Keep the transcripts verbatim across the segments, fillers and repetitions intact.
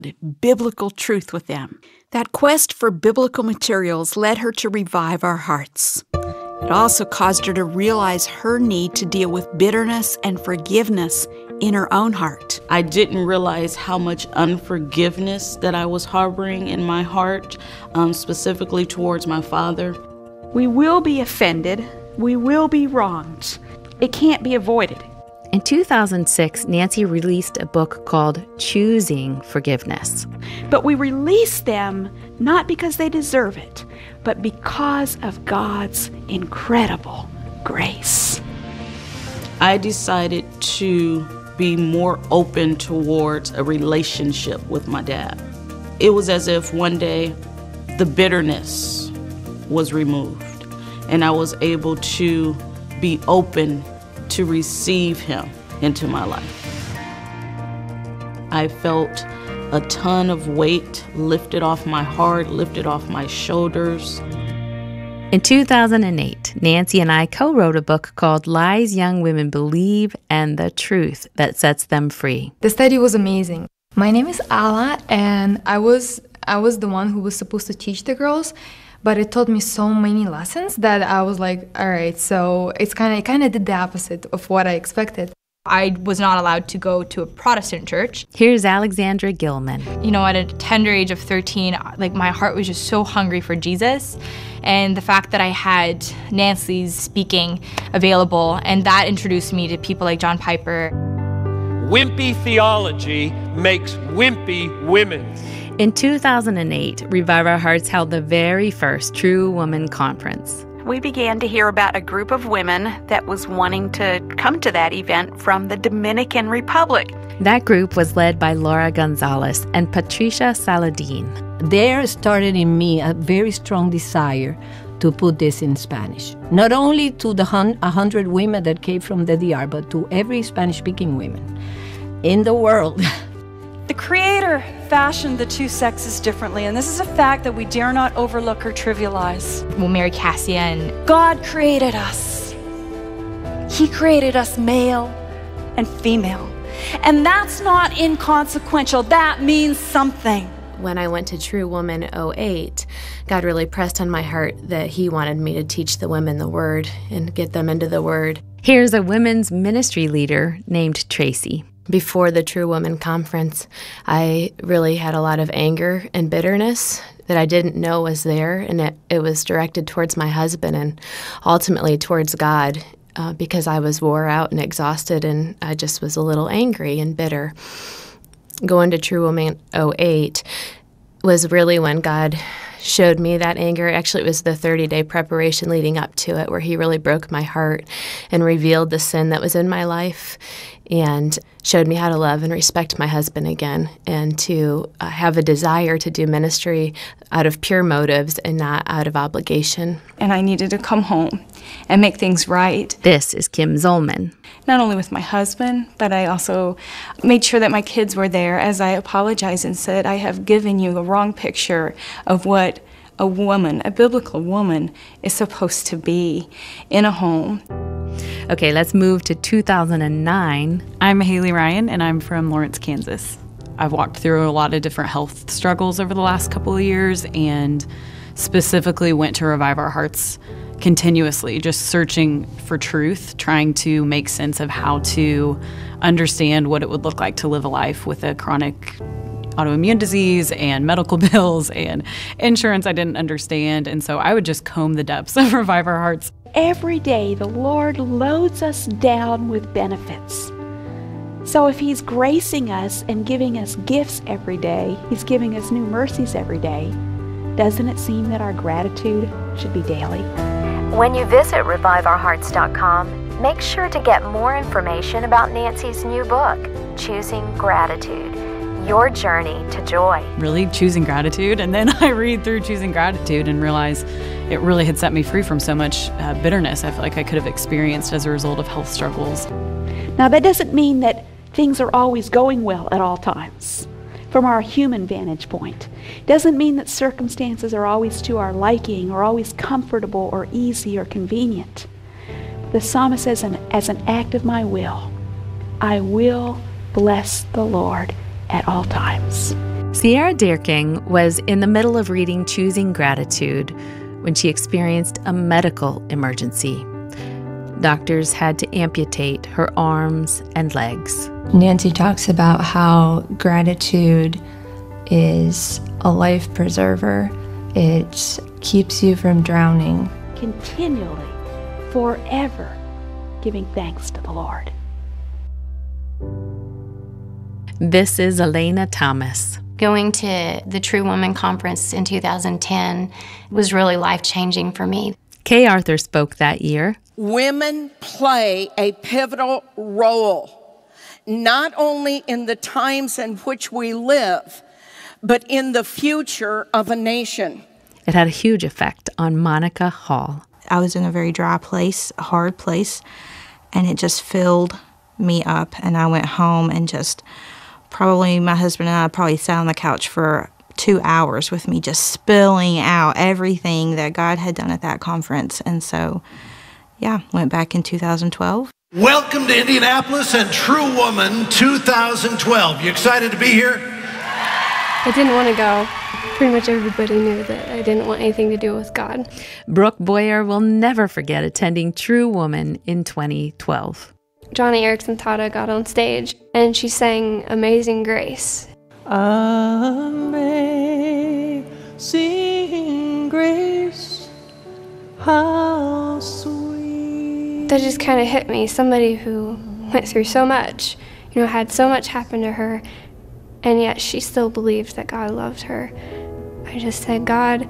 biblical truth with them. That quest for biblical materials led her to Revive Our Hearts. It also caused her to realize her need to deal with bitterness and forgiveness in her own heart. I didn't realize how much unforgiveness that I was harboring in my heart, um, specifically towards my father. We will be offended. We will be wronged. It can't be avoided. In two thousand six, Nancy released a book called Choosing Forgiveness. But we release them not because they deserve it, but because of God's incredible grace. I decided to be more open towards a relationship with my dad. It was as if one day the bitterness was removed and I was able to be open to receive him into my life. I felt a ton of weight lifted off my heart, lifted off my shoulders. In two thousand eight, Nancy and I co-wrote a book called Lies Young Women Believe and the Truth That Sets Them Free. The study was amazing. My name is Ala, and I was I was the one who was supposed to teach the girls, but it taught me so many lessons that I was like, all right, so it's kind of it kind of did the opposite of what I expected. I was not allowed to go to a Protestant church. Here's Alexandra Gilman. You know, at a tender age of thirteen, like my heart was just so hungry for Jesus. And the fact that I had Nancy's speaking available, and that introduced me to people like John Piper. Wimpy theology makes wimpy women. In two thousand eight, Revive Our Hearts held the very first True Woman Conference. We began to hear about a group of women that was wanting to come to that event from the Dominican Republic. That group was led by Laura Gonzalez and Patricia Saladin. There started in me a very strong desire to put this in Spanish. Not only to the one hundred women that came from the D R, but to every Spanish-speaking women in the world. The Creator fashioned the two sexes differently, and this is a fact that we dare not overlook or trivialize. Well, Mary Cassia and God created us. He created us male and female. And that's not inconsequential. That means something. When I went to True Woman oh eight, God really pressed on my heart that He wanted me to teach the women the Word and get them into the Word. Here's a women's ministry leader named Tracy. Before the True Woman Conference, I really had a lot of anger and bitterness that I didn't know was there, and it, it was directed towards my husband and ultimately towards God uh, because I was wore out and exhausted, and I just was a little angry and bitter. Going to True Woman oh eight was really when God showed me that anger. Actually, it was the thirty-day preparation leading up to it where He really broke my heart and revealed the sin that was in my life and showed me how to love and respect my husband again and to uh, have a desire to do ministry out of pure motives and not out of obligation. And I needed to come home and make things right. This is Kim Zolman. Not only with my husband, but I also made sure that my kids were there as I apologized and said, I have given you the wrong picture of what a woman, a biblical woman, is supposed to be in a home. Okay, let's move to two thousand nine. I'm Haley Ryan, and I'm from Lawrence, Kansas. I've walked through a lot of different health struggles over the last couple of years and specifically went to Revive Our Hearts continuously, just searching for truth, trying to make sense of how to understand what it would look like to live a life with a chronic autoimmune disease and medical bills and insurance I didn't understand. And so I would just comb the depths of Revive Our Hearts. Every day, the Lord loads us down with benefits. So if He's gracing us and giving us gifts every day, He's giving us new mercies every day, doesn't it seem that our gratitude should be daily? When you visit revive our hearts dot com, make sure to get more information about Nancy's new book, Choosing Gratitude, Your Journey to Joy. Really choosing gratitude, and then I read through Choosing Gratitude and realize it really had set me free from so much uh, bitterness I feel like I could have experienced as a result of health struggles. Now that doesn't mean that things are always going well at all times. From our human vantage point, doesn't mean that circumstances are always to our liking or always comfortable or easy or convenient. The psalmist says, as an act of my will, I will bless the Lord at all times. Sierra Deerking was in the middle of reading Choosing Gratitude when she experienced a medical emergency. Doctors had to amputate her arms and legs. Nancy talks about how gratitude is a life preserver. It keeps you from drowning. Continually, forever, giving thanks to the Lord. This is Elena Thomas. Going to the True Woman Conference in two thousand ten was really life-changing for me. Kay Arthur spoke that year. Women play a pivotal role, not only in the times in which we live, but in the future of a nation. It had a huge effect on Monica Hall. I was in a very dry place, a hard place, and it just filled me up. And I went home and just probably my husband and I probably sat on the couch for two hours with me just spilling out everything that God had done at that conference. And so, yeah, went back in two thousand twelve. Welcome to Indianapolis and True Woman two thousand twelve. You excited to be here? I didn't want to go. Pretty much everybody knew that I didn't want anything to do with God. Brooke Boyer will never forget attending True Woman in twenty twelve. Johnny Erickson Tata got on stage and she sang Amazing Grace. Amazing grace, how sweet. That just kind of hit me. Somebody who went through so much, you know, had so much happen to her, and yet she still believed that God loved her. I just said, God,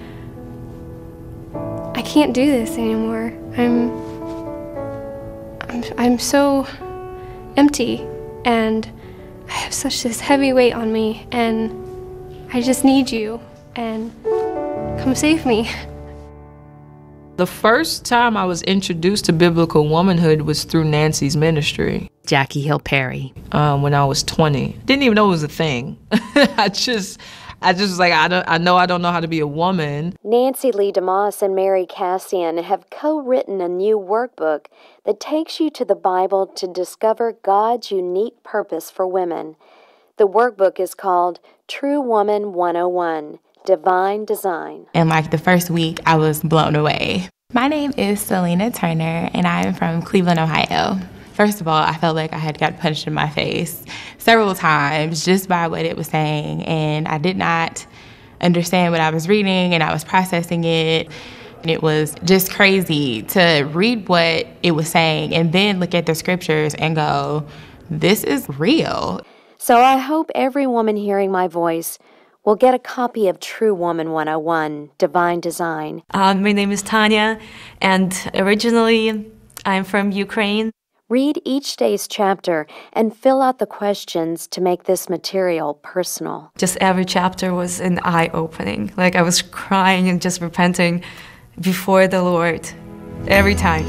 I can't do this anymore. I'm, I'm, I'm so empty, and I have such this heavy weight on me, and I just need you, and come save me. The first time I was introduced to biblical womanhood was through Nancy's ministry. Jackie Hill Perry. Um, when I was twenty. Didn't even know it was a thing. I just, I just was like, I, don't, I know I don't know how to be a woman. Nancy Lee DeMoss and Mary Cassian have co-written a new workbook that takes you to the Bible to discover God's unique purpose for women. The workbook is called True Woman one oh one, Divine Design. And like the first week, I was blown away. My name is Selena Turner, and I'm from Cleveland, Ohio. First of all, I felt like I had got punched in my face several times just by what it was saying, and I did not understand what I was reading, and I was processing it. And it was just crazy to read what it was saying and then look at the scriptures and go, this is real. So I hope every woman hearing my voice will get a copy of True Woman one oh one, Divine Design. Uh, my name is Tanya, and originally I'm from Ukraine. Read each day's chapter and fill out the questions to make this material personal. Just every chapter was an eye-opening. Like I was crying and just repenting before the Lord every time.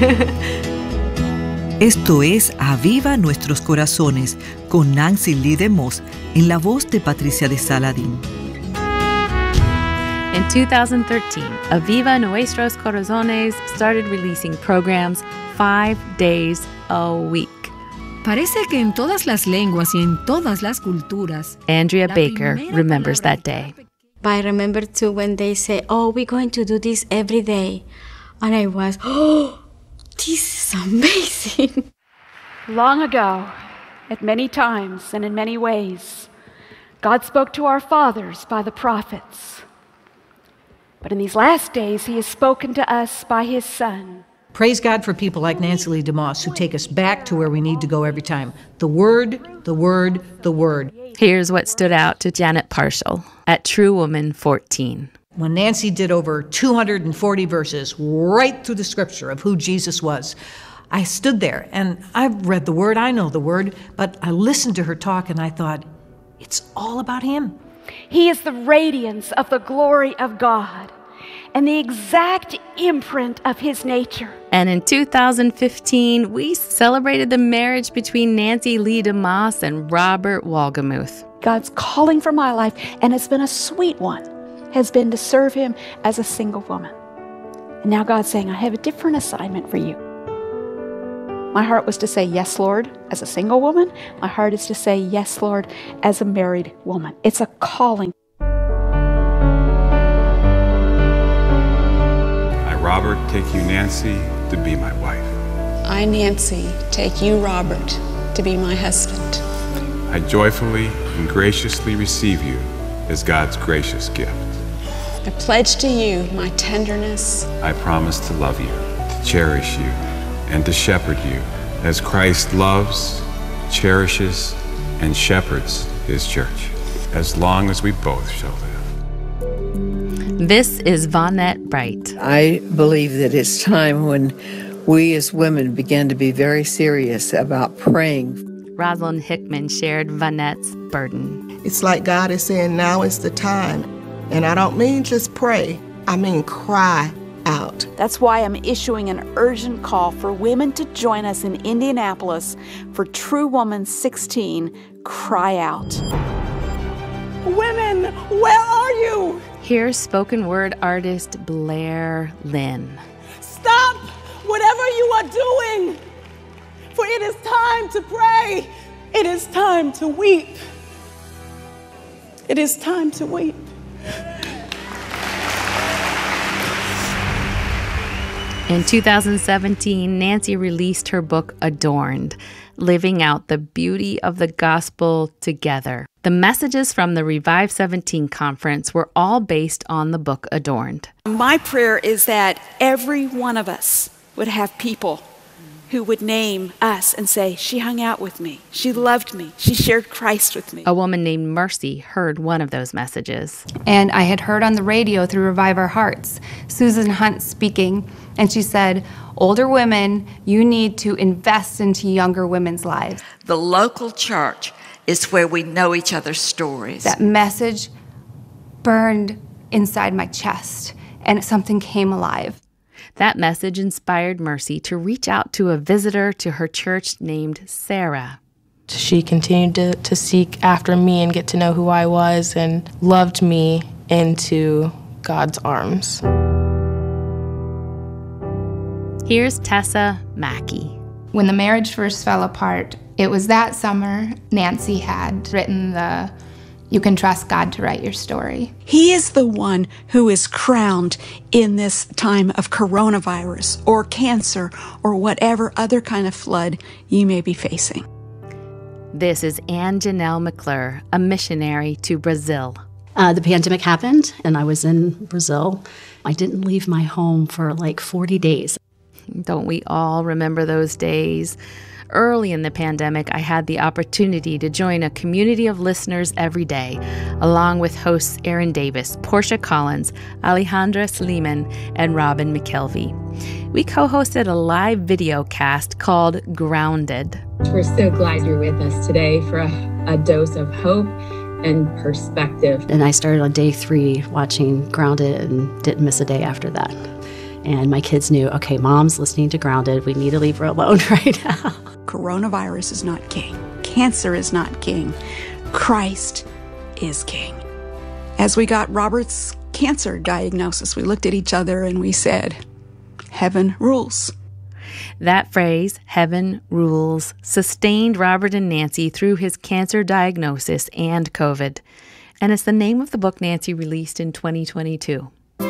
Esto es Aviva Nuestros Corazones con Nancy Lee DeMoss en la voz de Patricia de Saladín. In two thousand thirteen, Aviva Nuestros Corazones started releasing programs five days a week. Parece que en todas las lenguas y en todas las culturas. Andrea Baker remembers that day. I remember too when they say, oh, we're going to do this every day. And I was, oh, this is amazing. Long ago, at many times and in many ways, God spoke to our fathers by the prophets. But in these last days, he has spoken to us by his Son. Praise God for people like Nancy Lee DeMoss who take us back to where we need to go every time. The Word, the Word, the Word. Here's what stood out to Janet Parshall at True Woman fourteen. When Nancy did over two hundred forty verses right through the scripture of who Jesus was, I stood there and I've read the Word, I know the Word, but I listened to her talk and I thought, it's all about him. He is the radiance of the glory of God and the exact imprint of his nature. And in two thousand fifteen, we celebrated the marriage between Nancy Lee DeMoss and Robert Wolgemuth. God's calling for my life, and it's been a sweet one, has been to serve him as a single woman. And now God's saying, I have a different assignment for you. My heart was to say, yes, Lord, as a single woman. My heart is to say, yes, Lord, as a married woman. It's a calling. I, Robert, take you, Nancy, to be my wife. I, Nancy, take you, Robert, to be my husband. I joyfully and graciously receive you as God's gracious gift. I pledge to you my tenderness. I promise to love you, to cherish you, and to shepherd you as Christ loves, cherishes, and shepherds his church, as long as we both shall live. This is Vonette Bright. I believe that it's time when we as women begin to be very serious about praying. Rosalind Hickman shared Vonette's burden. It's like God is saying, now is the time. And I don't mean just pray, I mean cry out. That's why I'm issuing an urgent call for women to join us in Indianapolis for True Woman sixteen, Cry Out. Women, where are you? Here's spoken word artist Blair Lynn. Stop whatever you are doing, for it is time to pray. It is time to weep. It is time to weep. In two thousand seventeen, Nancy released her book, Adorned, Living Out the Beauty of the Gospel Together. The messages from the Revive seventeen conference were all based on the book Adorned. My prayer is that every one of us would have people who would name us and say, she hung out with me, she loved me, she shared Christ with me. A woman named Mercy heard one of those messages. And I had heard on the radio through Revive Our Hearts, Susan Hunt speaking, and she said, older women, you need to invest into younger women's lives. The local church is where we know each other's stories. That message burned inside my chest, and something came alive. That message inspired Mercy to reach out to a visitor to her church named Sarah. She continued to, to seek after me and get to know who I was and loved me into God's arms. Here's Tessa Mackey. When the marriage first fell apart, it was that summer Nancy had written the You Can Trust God to Write Your Story. He is the one who is crowned in this time of coronavirus or cancer or whatever other kind of flood you may be facing. This is Anne Janelle McClure, a missionary to Brazil. Uh, the pandemic happened and I was in Brazil. I didn't leave my home for like forty days. Don't we all remember those days? Early in the pandemic, I had the opportunity to join a community of listeners every day, along with hosts Aaron Davis, Portia Collins, Alejandra Sleeman, and Robin McKelvey. We co-hosted a live video cast called Grounded. We're so glad you're with us today for a, a dose of hope and perspective. And I started on day three watching Grounded and didn't miss a day after that. And my kids knew, okay, Mom's listening to Grounded. We need to leave her alone right now. Coronavirus is not king. Cancer is not king. Christ is king. As we got Robert's cancer diagnosis, we looked at each other and we said, heaven rules. That phrase, heaven rules, sustained Robert and Nancy through his cancer diagnosis and COVID. And it's the name of the book Nancy released in twenty twenty-two.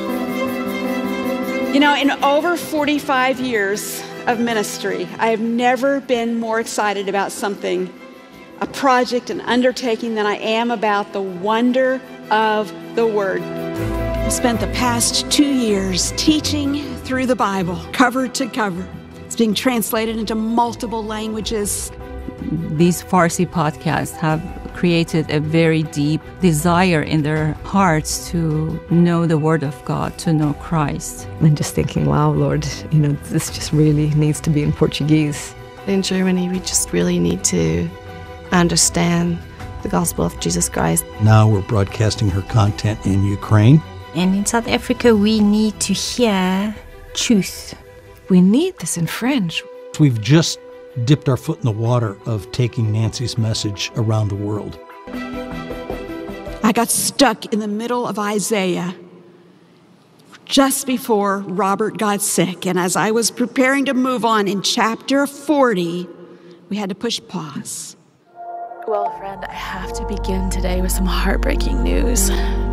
You know, in over forty-five years of ministry, I have never been more excited about something, a project, an undertaking, than I am about the wonder of the Word. I spent the past two years teaching through the Bible, cover to cover. It's being translated into multiple languages. These Farsi podcasts have created a very deep desire in their hearts to know the Word of God, to know Christ. And just thinking, wow, Lord, you know, this just really needs to be in Portuguese. In Germany, we just really need to understand the gospel of Jesus Christ. Now we're broadcasting her content in Ukraine. And in South Africa, we need to hear truth. We need this in French. We've just dipped our foot in the water of taking Nancy's message around the world. I got stuck in the middle of Isaiah, just before Robert got sick. And as I was preparing to move on in chapter forty, we had to push pause. Well, friend, I have to begin today with some heartbreaking news.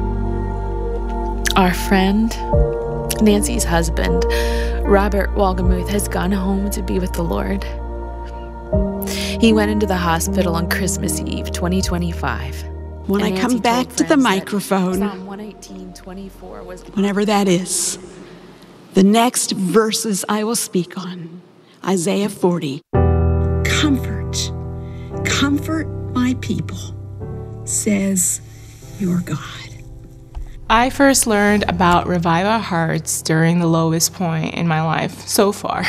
Our friend, Nancy's husband, Robert Wolgemuth, has gone home to be with the Lord. He went into the hospital on Christmas Eve, twenty twenty-five. When I come back to the microphone, Psalm one eighteen, twenty-four was whenever that is, the next verses I will speak on, Isaiah forty. Comfort, comfort my people, says your God. I first learned about Revive Our Hearts during the lowest point in my life so far.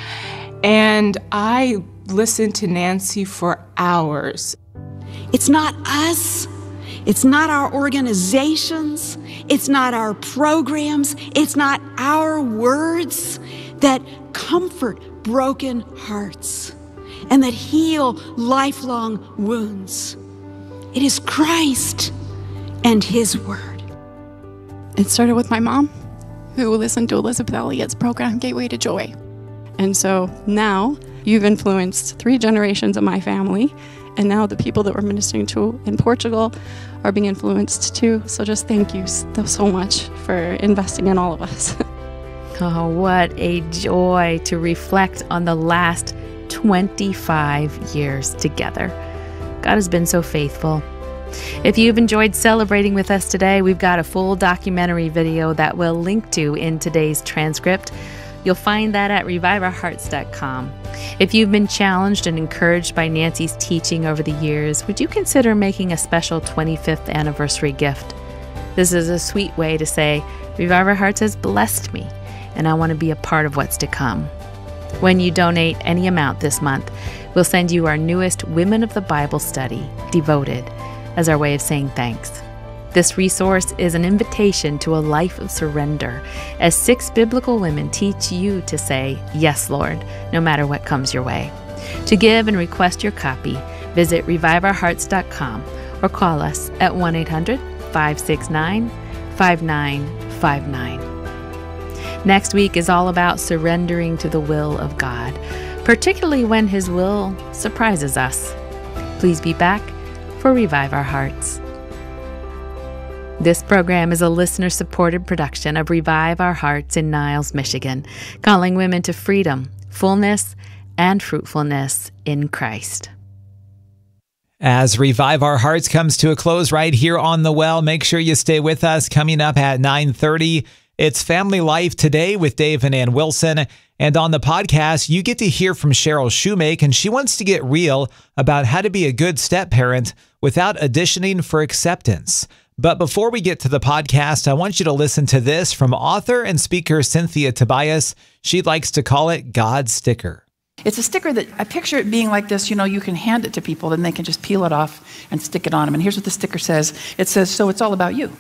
And I listened to Nancy for hours. It's not us. It's not our organizations. It's not our programs. It's not our words that comfort broken hearts and that heal lifelong wounds. It is Christ and His Word. It started with my mom, who listened to Elizabeth Elliott's program, Gateway to Joy. And so now you've influenced three generations of my family, and now the people that we're ministering to in Portugal are being influenced too. So just thank you so much for investing in all of us. Oh, what a joy to reflect on the last twenty-five years together. God has been so faithful. If you've enjoyed celebrating with us today, we've got a full documentary video that we'll link to in today's transcript. You'll find that at revive our hearts dot com. If you've been challenged and encouraged by Nancy's teaching over the years, would you consider making a special twenty-fifth anniversary gift? This is a sweet way to say, Revive Our Hearts has blessed me, and I want to be a part of what's to come. When you donate any amount this month, we'll send you our newest Women of the Bible study, Devoted, as our way of saying thanks. This resource is an invitation to a life of surrender, as six biblical women teach you to say, Yes, Lord, no matter what comes your way. To give and request your copy, visit revive our hearts dot com or call us at one eight hundred, five six nine, five nine five nine. Next week is all about surrendering to the will of God, particularly when His will surprises us. Please be back for Revive Our Hearts. This program is a listener-supported production of Revive Our Hearts in Niles, Michigan, calling women to freedom, fullness, and fruitfulness in Christ. As Revive Our Hearts comes to a close right here on The Well, make sure you stay with us. Coming up at nine thirty, it's Family Life Today with Dave and Ann Wilson. And on the podcast, you get to hear from Cheryl Shoemake, and she wants to get real about how to be a good step-parent without auditioning for acceptance. But before we get to the podcast, I want you to listen to this from author and speaker Cynthia Tobias. She likes to call it God's sticker. It's a sticker that I picture it being like this. You know, you can hand it to people, then they can just peel it off and stick it on them. And here's what the sticker says. It says, so it's all about you.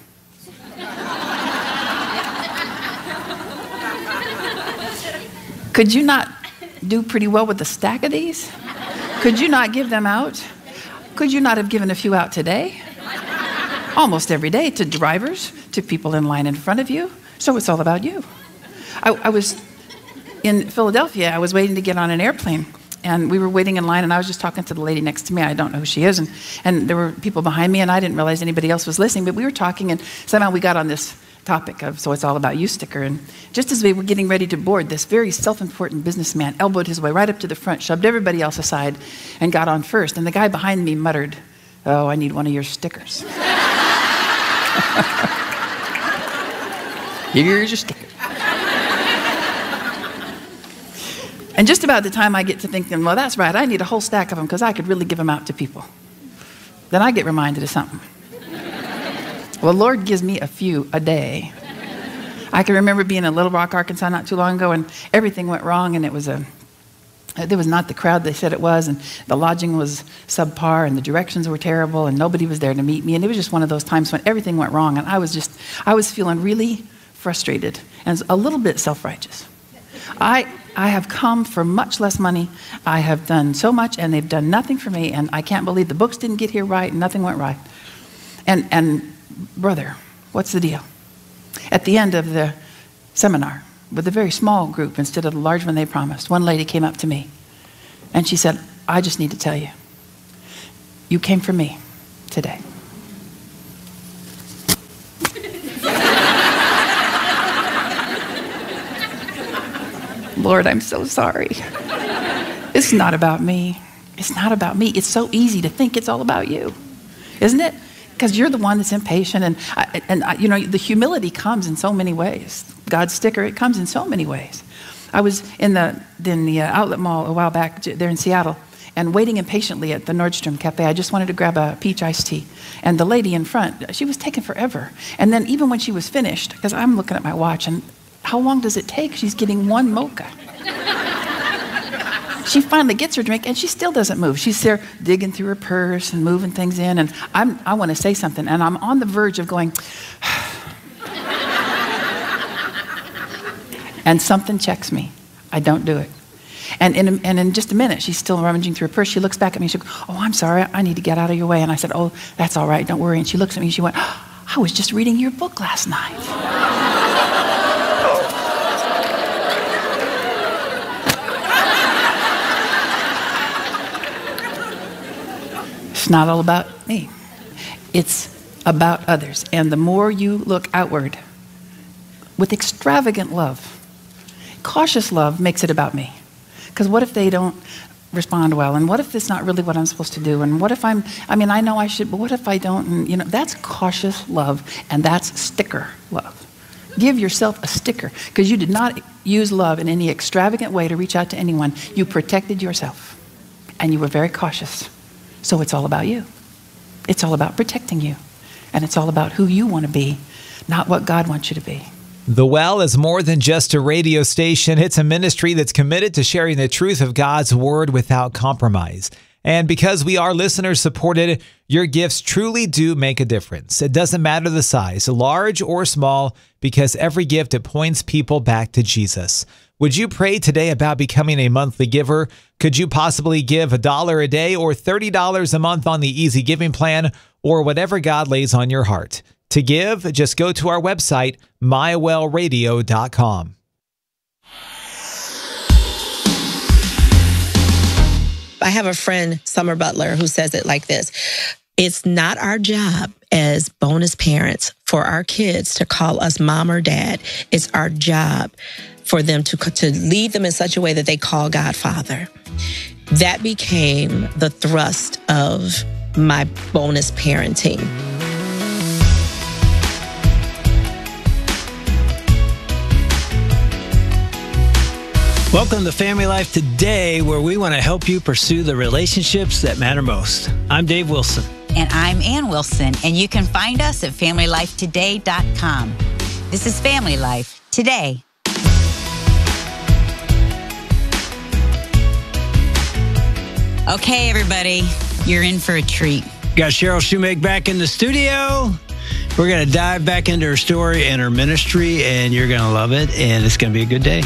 Could you not do pretty well with a stack of these? Could you not give them out? Could you not have given a few out today? Almost every day, to drivers, to people in line in front of you. So it's all about you. I, I was in Philadelphia. I was waiting to get on an airplane, and we were waiting in line, and I was just talking to the lady next to me. I don't know who she is, and, and there were people behind me, and I didn't realize anybody else was listening, but we were talking, and somehow we got on this topic of so it's all about you sticker. And just as we were getting ready to board, this very self-important businessman elbowed his way right up to the front, shoved everybody else aside, and got on first. And the guy behind me muttered, oh, I need one of your stickers. Here's your sticker. And just about the time I get to thinking, well, that's right, I need a whole stack of them because I could really give them out to people. Then I get reminded of something. Well, the Lord gives me a few a day. I can remember being in Little Rock, Arkansas not too long ago, and everything went wrong, and it was a, there was not the crowd they said it was, and the lodging was subpar, and the directions were terrible, and nobody was there to meet me, and it was just one of those times when everything went wrong, and I was just, I was feeling really frustrated and a little bit self-righteous. I, I have come for much less money. I have done so much, and they've done nothing for me, and I can't believe the books didn't get here right, and nothing went right. And, and brother, what's the deal? At the end of the seminar with a very small group instead of the large one they promised. One lady came up to me and she said, I just need to tell you, you came for me today. Lord, I'm so sorry. It's not about me. It's not about me. It's so easy to think it's all about you, isn't it? Because you're the one that's impatient, and I, and I, you know, the humility comes in so many ways. God's sticker, it comes in so many ways. I was in the in the uh, outlet mall a while back there in Seattle, and waiting impatiently at the Nordstrom Cafe. I just wanted to grab a peach iced tea, and the lady in front, she was taking forever. And then even when she was finished, because I'm looking at my watch, and how long does it take? She's getting one mocha. She finally gets her drink, and she still doesn't move. She's there digging through her purse and moving things in, and I'm, I want to say something, and I'm on the verge of going, and something checks me. I don't do it. And in, a, and in just a minute, she's still rummaging through her purse. She looks back at me, she goes, oh, I'm sorry, I need to get out of your way. And I said, oh, that's all right, don't worry. And she looks at me, and she went, oh, I was just reading your book last night. It's not all about me. It's about others. And the more you look outward with extravagant love, cautious love makes it about me. Because what if they don't respond well? And what if it's not really what I'm supposed to do? And what if I'm, I mean, I know I should, but what if I don't? And, you know, that's cautious love, and that's sticker love. Give yourself a sticker, because you did not use love in any extravagant way to reach out to anyone. You protected yourself, and you were very cautious. So it's all about you. It's all about protecting you. And it's all about who you want to be, not what God wants you to be. The Well is more than just a radio station. It's a ministry that's committed to sharing the truth of God's Word without compromise. And because we are listener-supported, your gifts truly do make a difference. It doesn't matter the size, large or small, because every gift, it points people back to Jesus. Would you pray today about becoming a monthly giver? Could you possibly give a dollar a day or thirty dollars a month on the Easy Giving Plan, or whatever God lays on your heart? To give, just go to our website, my well radio dot com. I have a friend, Summer Butler, who says it like this. It's not our job as bonus parents for our kids to call us mom or dad. It's our job for them to, to lead them in such a way that they call God Father. That became the thrust of my bonus parenting. Welcome to Family Life Today, where we want to help you pursue the relationships that matter most. I'm Dave Wilson. And I'm Ann Wilson, and you can find us at family life today dot com. This is Family Life Today. Okay, everybody, you're in for a treat. Got Cheryl Shoemake back in the studio. We're going to dive back into her story and her ministry, and you're going to love it, and it's going to be a good day.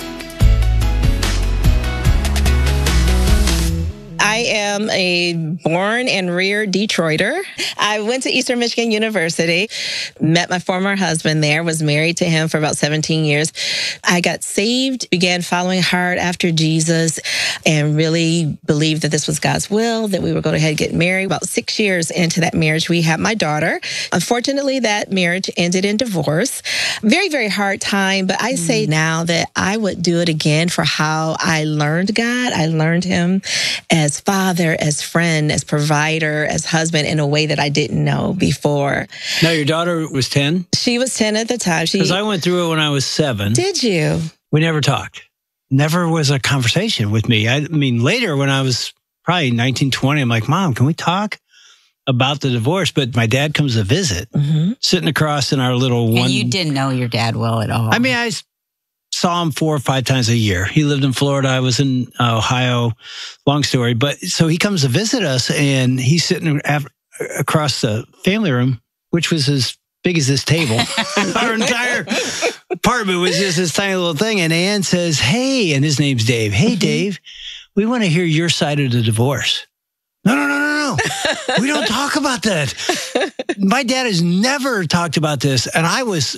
I am a born and reared Detroiter. I went to Eastern Michigan University, met my former husband there, was married to him for about seventeen years. I got saved, began following hard after Jesus, and really believed that this was God's will, that we were going to go ahead and get married. About six years into that marriage, we had my daughter. Unfortunately, that marriage ended in divorce. Very, very hard time, but I mm. say now that I would do it again for how I learned God. I learned him as father, as friend, as provider, as husband in a way that I didn't know before. Now, your daughter was ten? She was ten at the time. Because I went through it when I was seven. Did you? We never talked. Never was a conversation with me. I mean, later when I was probably nineteen, twenty, I'm like, Mom, can we talk about the divorce? But my dad comes to visit, mm-hmm. sitting across in our little one. And you didn't know your dad well at all. I mean, I saw him four or five times a year. He lived in Florida. I was in uh, Ohio. Long story. But so he comes to visit us, and he's sitting af- across the family room, which was as big as this table. Our entire apartment was just this tiny little thing. And Ann says, hey, and his name's Dave. Hey, mm-hmm. Dave, we want to hear your side of the divorce. No, no, no, no, no. We don't talk about that. My dad has never talked about this. And I was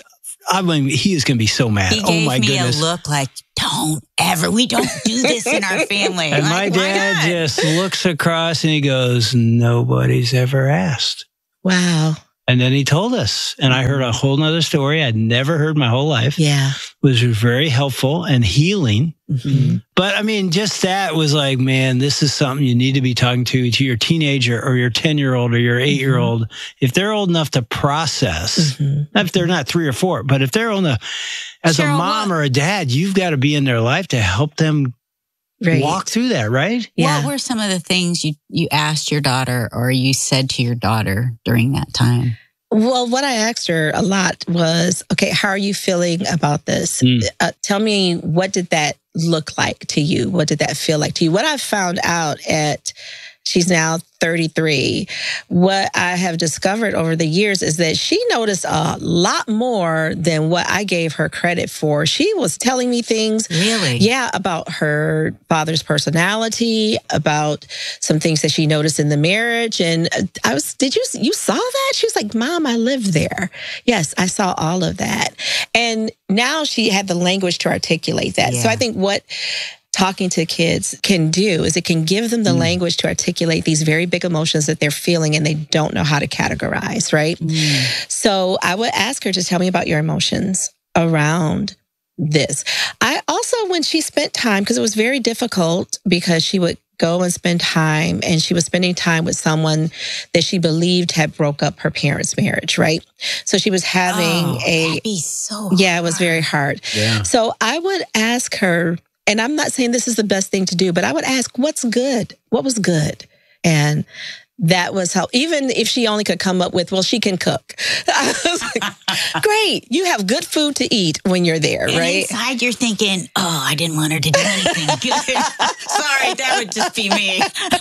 I mean, he is going to be so mad. He oh gave my me goodness. a look like, don't ever, we don't do this in our family. And I'm my like, dad just looks across and he goes, nobody's ever asked. Wow. And then he told us, and I heard a whole nother story I'd never heard my whole life. Yeah. Which was very helpful and healing. Mm-hmm. But I mean, just that was like, man, this is something you need to be talking to, to your teenager or your ten-year-old or your eight-year-old. Mm-hmm. If they're old enough to process, mm-hmm. if they're not three or four, but if they're on the, as Cheryl, a mom what? or a dad, you've got to be in their life to help them right. walk through that, right? Yeah. What were some of the things you, you asked your daughter or you said to your daughter during that time? Well, what I asked her a lot was, okay, how are you feeling about this? Mm. Uh, tell me, what did that look like to you? What did that feel like to you? What I found out at, she's now thirty-three, what I have discovered over the years is that she noticed a lot more than what I gave her credit for. She was telling me things. Really? Yeah, about her father's personality, about some things that she noticed in the marriage. And I was, did you, you saw that? She was like, Mom, I lived there. Yes, I saw all of that. And now she had the language to articulate that. Yeah. So I think what talking to kids can do is it can give them the mm. language to articulate these very big emotions that they're feeling and they don't know how to categorize, right? Mm. So I would ask her to tell me about your emotions around this. I also, when she spent time, because it was very difficult because she would go and spend time and she was spending time with someone that she believed had broke up her parents' marriage, right? So she was having oh, a, that'd be so yeah, hard. It was very hard. Yeah. So I would ask her, and I'm not saying this is the best thing to do, but I would ask, what's good? What was good? And that was how, even if she only could come up with, well, she can cook. I was like, great. You have good food to eat when you're there, and right? Inside you're thinking, oh, I didn't want her to do anything good. Sorry, that would just be me.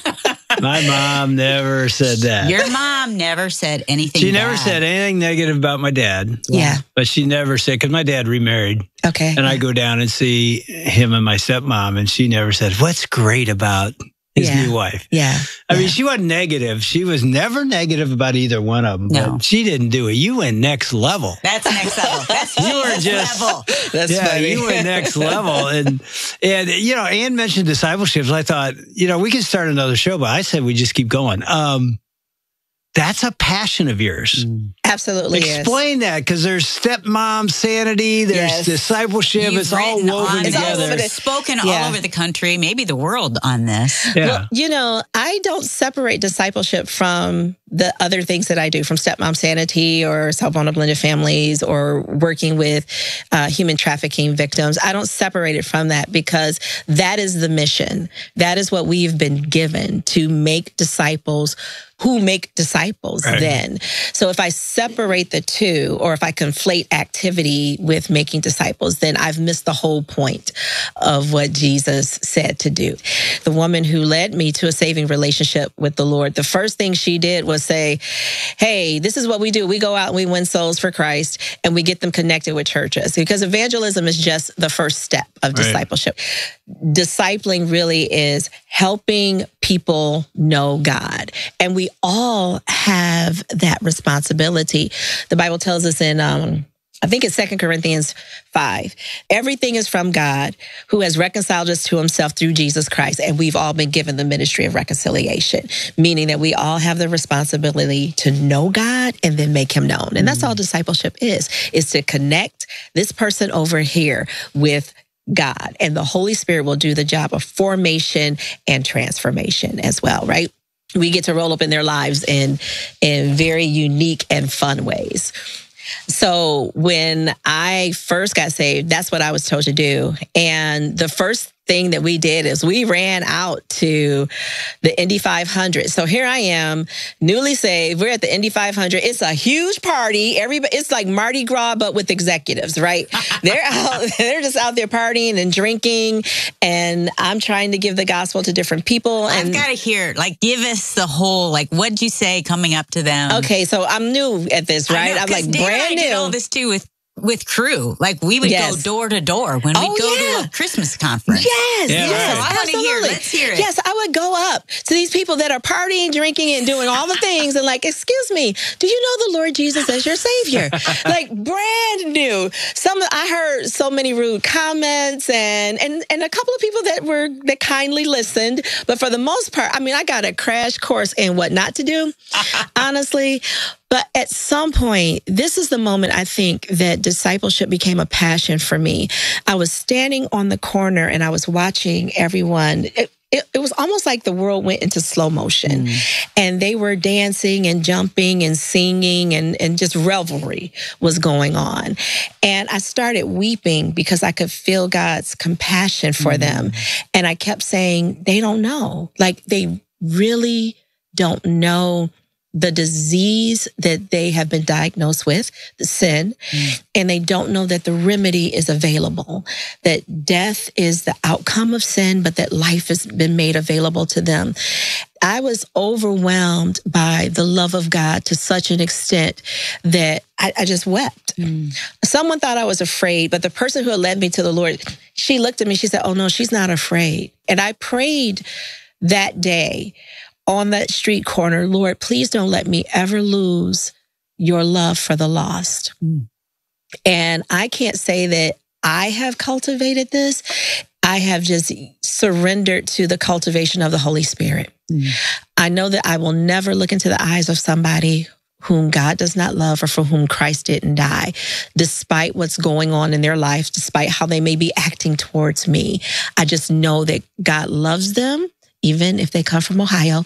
My mom never said that. Your mom never said anything She bad. never said anything negative about my dad. Yeah. But she never said, because my dad remarried. Okay. And I go down and see him and my stepmom, and she never said, what's great about his yeah. new wife? Yeah. I yeah. mean, she wasn't negative. She was never negative about either one of them. No. But she didn't do it. You went next level. That's next level. That's you were just level. That's yeah, funny. You went next level. And, and, you know, Ann mentioned discipleships. I thought, you know, we could start another show, but I said we just keep going. Um, that's a passion of yours. Absolutely. Explain is. that, because there's stepmom sanity, there's yes. discipleship. You've it's all woven on, together. It's spoken yeah. all over the country, maybe the world on this. Yeah. Well, you know, I don't separate discipleship from the other things that I do, from stepmom sanity or help on blended families or working with uh, human trafficking victims. I don't separate it from that, because that is the mission. That is what we've been given, to make disciples who make disciples right. then. So if I separate the two, or if I conflate activity with making disciples, then I've missed the whole point of what Jesus said to do. The woman who led me to a saving relationship with the Lord, the first thing she did was say, hey, this is what we do. We go out and we win souls for Christ, and we get them connected with churches, because evangelism is just the first step of right. discipleship. Discipling really is helping people know God. And we all have that responsibility. The Bible tells us in, um, I think it's Second Corinthians five, everything is from God, who has reconciled us to himself through Jesus Christ. And we've all been given the ministry of reconciliation, meaning that we all have the responsibility to know God and then make him known. And that's all discipleship is, is to connect this person over here with God, and the Holy Spirit will do the job of formation and transformation as well, right? We get to roll up in their lives in, in very unique and fun ways. So when I first got saved, that's what I was told to do. And the first thing that we did is we ran out to the Indy five hundred. So here I am, newly saved. We're at the Indy five hundred. It's a huge party. Everybody, it's like Mardi Gras, but with executives, right? They're out, they're just out there partying and drinking. And I'm trying to give the gospel to different people. And I've got to hear, like, give us the whole, like, what'd you say coming up to them? Okay, so I'm new at this, right? Know, I'm like Dan brand and I new. did all this too with with crew. Like we would Yes. go door to door when we'd Oh, go yeah. to a Christmas conference. Yes, Yeah, yes, right. I want to hear. absolutely. Let's hear it. Yes, I would go up to these people that are partying, drinking, and doing all the things, and like, excuse me, do you know the Lord Jesus as your Savior? Like brand new. Some I heard so many rude comments, and and and a couple of people that were that kindly listened, but for the most part, I mean, I got a crash course in what not to do, honestly. But at some point, this is the moment I think that discipleship became a passion for me. I was standing on the corner and I was watching everyone. It, it, it was almost like the world went into slow motion, mm. and they were dancing and jumping and singing, and, and just revelry was going on. And I started weeping because I could feel God's compassion for mm. them. And I kept saying, they don't know. Like, they really don't know the disease that they have been diagnosed with, the sin, mm. and they don't know that the remedy is available, that death is the outcome of sin, but that life has been made available to them. I was overwhelmed by the love of God to such an extent that I, I just wept. Mm. Someone thought I was afraid, but the person who had led me to the Lord, she looked at me, she said, oh no, she's not afraid. And I prayed that day on that street corner, Lord, please don't let me ever lose your love for the lost. Mm. And I can't say that I have cultivated this. I have just surrendered to the cultivation of the Holy Spirit. Mm. I know that I will never look into the eyes of somebody whom God does not love or for whom Christ didn't die, despite what's going on in their life, despite how they may be acting towards me. I just know that God loves them, even if they come from Ohio,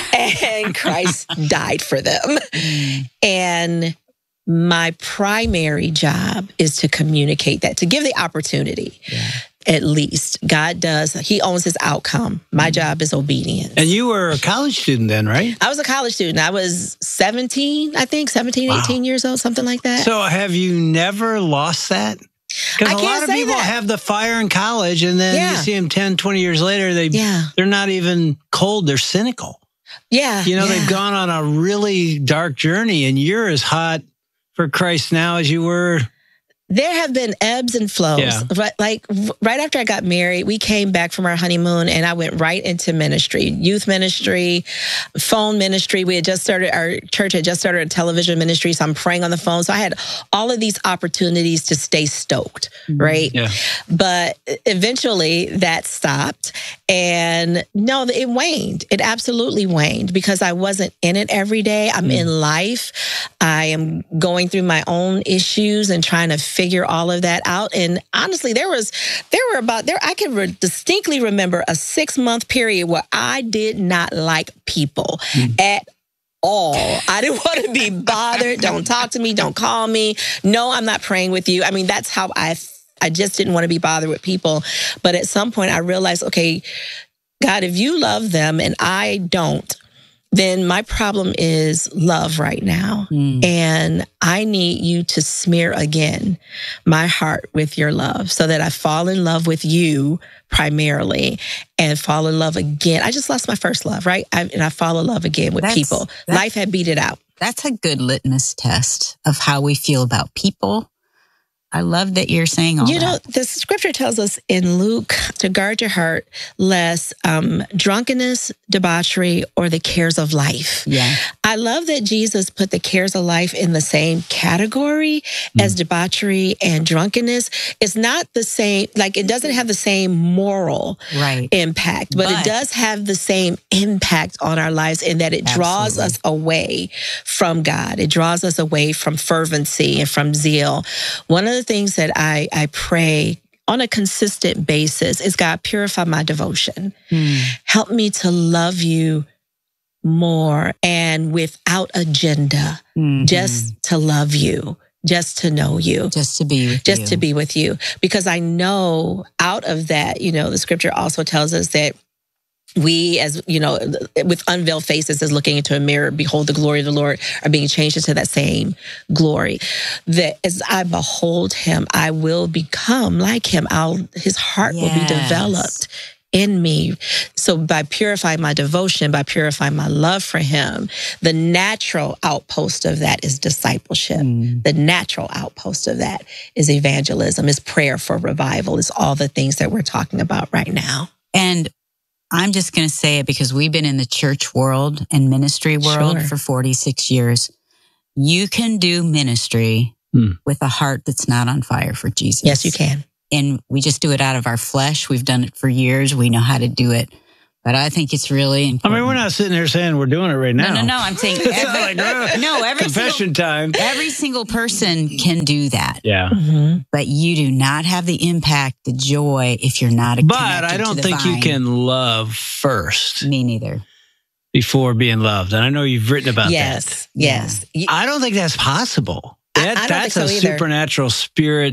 and Christ died for them. Mm. And my primary job is to communicate that, to give the opportunity. Yeah. At least God does. He owns his outcome. My job is obedience. And you were a college student then, right? I was a college student. I was seventeen, I think, seventeen, wow. eighteen years old, something like that. So have you never lost that? Because a lot of people that. have the fire in college, and then yeah. you see them ten, twenty years later, they, yeah. they're not even cold, they're cynical. Yeah. You know, yeah. they've gone on a really dark journey, and you're as hot for Christ now as you were. There have been ebbs and flows. Yeah. Right, like right after I got married, we came back from our honeymoon and I went right into ministry, youth ministry, phone ministry. We had just started, our church had just started a television ministry. So I'm praying on the phone. So I had all of these opportunities to stay stoked, right? Yeah. But eventually that stopped. And no, it waned. It absolutely waned because I wasn't in it every day. I'm mm. in life. I am going through my own issues and trying to figure all of that out. And honestly, there was, there were about there, I can re- distinctly remember a six month period where I did not like people mm. at all. I didn't want to be bothered. Don't talk to me. Don't call me. No, I'm not praying with you. I mean, that's how I, I just didn't want to be bothered with people. But at some point I realized, okay, God, if you love them and I don't, then my problem is love right now. Mm. And I need you to smear again my heart with your love so that I fall in love with you primarily and fall in love again. I just lost my first love, right? I, and I fall in love again with that's, people. Life had beat it out. That's a good litmus test of how we feel about people. I love that you're saying all you that. You know, the scripture tells us in Luke to guard your heart lest um, drunkenness, debauchery, or the cares of life. Yeah. I love that Jesus put the cares of life in the same category mm. as debauchery and drunkenness. It's not the same, like it doesn't have the same moral right. impact, but, but it does have the same impact on our lives in that it draws absolutely. us away from God. It draws us away from fervency and from zeal. One of the things that I, I pray on a consistent basis is, God, purify my devotion. Mm. Help me to love you more and without agenda, mm-hmm. just to love you, just to know you, just to be with just you. to be with you. Because I know out of that, you know, the scripture also tells us that we, as you know, with unveiled faces, as looking into a mirror, behold the glory of the Lord, are being changed into that same glory. That as I behold him, I will become like him. I'll, his heart yes. will be developed in me. So by purifying my devotion, by purifying my love for him, the natural outpost of that is discipleship. Mm. The natural outpost of that is evangelism, is prayer for revival, is all the things that we're talking about right now. And I'm just going to say it because we've been in the church world and ministry world sure. for forty-six years. You can do ministry hmm. with a heart that's not on fire for Jesus. Yes, you can. And we just do it out of our flesh. We've done it for years. We know how to do it. But I think it's really important. I mean, we're not sitting here saying we're doing it right now. No, no, no. I'm saying every, no, every confession single, time. Every single person can do that. Yeah. Mm-hmm. But you do not have the impact, the joy, if you're not. But I don't think vine. You can love first. Me neither. Before being loved, and I know you've written about yes, that. Yes, yes. I don't think that's possible. That, I, I that's don't think a so either. Supernatural spirit.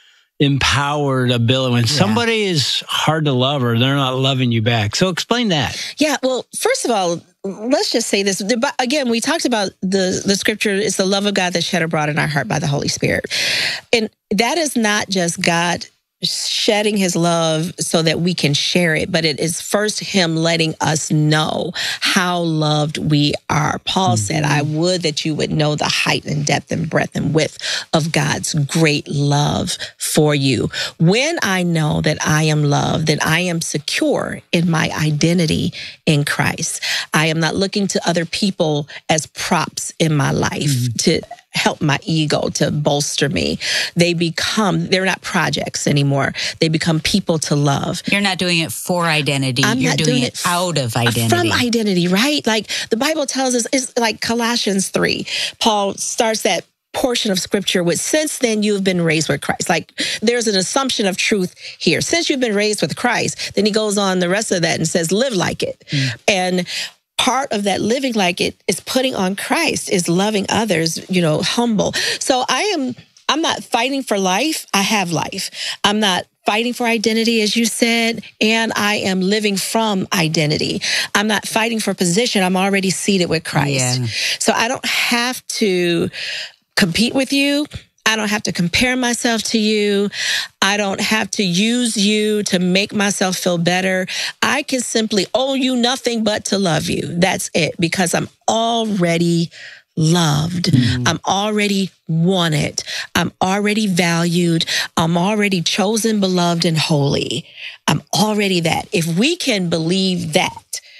Empowered ability. When yeah. somebody is hard to love or they're not loving you back. So explain that. Yeah. Well, first of all, let's just say this. Again, we talked about the, the scripture. It's the love of God that's shed abroad in our heart by the Holy Spirit. And that is not just God shedding his love so that we can share it, but it is first him letting us know how loved we are. Paul mm-hmm. said, I would that you would know the height and depth and breadth and width of God's great love for you. When I know that I am loved, that I am secure in my identity in Christ. I am not looking to other people as props in my life mm-hmm. to help my ego, to bolster me. They become, they're not projects anymore. They become people to love. You're not doing it for identity. I'm You're not doing, doing it out of identity. From identity, right? Like the Bible tells us, it's like Colossians three. Paul starts that portion of scripture with, since then you've been raised with Christ. Like there's an assumption of truth here. Since you've been raised with Christ, then he goes on the rest of that and says, live like it. Mm. And part of that living like it is putting on Christ, is loving others, you know, humble. So I am, I'm not fighting for life. I have life. I'm not fighting for identity, as you said, and I am living from identity. I'm not fighting for position. I'm already seated with Christ. Yeah. So I don't have to compete with you. I don't have to compare myself to you. I don't have to use you to make myself feel better. I can simply owe you nothing but to love you. That's it, because I'm already loved. Mm. I'm already wanted. I'm already valued. I'm already chosen, beloved, and holy. I'm already that. If we can believe that,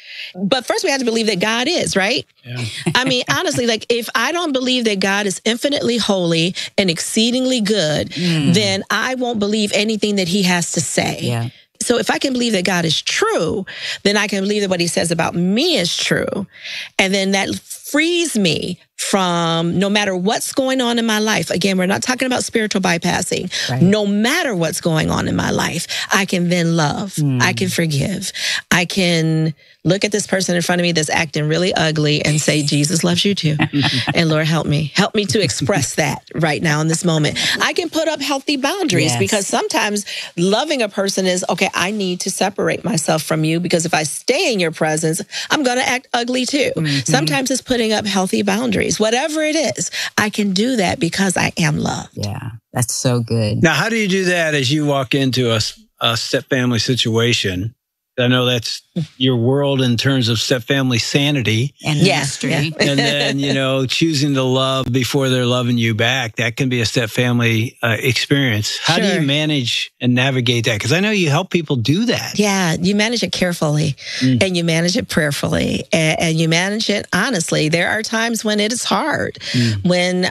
but first we have to believe that God is, right? Yeah. I mean, honestly, like if I don't believe that God is infinitely holy and exceedingly good, mm. then I won't believe anything that he has to say. Yeah. So if I can believe that God is true, then I can believe that what he says about me is true. And then that frees me from, no matter what's going on in my life. Again, we're not talking about spiritual bypassing. Right. No matter what's going on in my life, I can then love. Mm. I can forgive. I can look at this person in front of me that's acting really ugly and say, Jesus loves you too. And Lord, help me. Help me to express that right now in this moment. I can put up healthy boundaries yes. because sometimes loving a person is, okay, I need to separate myself from you because if I stay in your presence, I'm going to act ugly too. Mm-hmm. Sometimes it's putting up healthy boundaries. Whatever it is, I can do that because I am loved. Yeah, that's so good. Now, how do you do that as you walk into a, a step-family situation? I know that's your world in terms of step-family sanity. And ministry. Yeah. And then, you know, choosing to love before they're loving you back. That can be a step-family uh, experience. How sure. do you manage and navigate that? Because I know you help people do that. Yeah, you manage it carefully mm. and you manage it prayerfully and, and you manage it honestly. There are times when it is hard, mm. when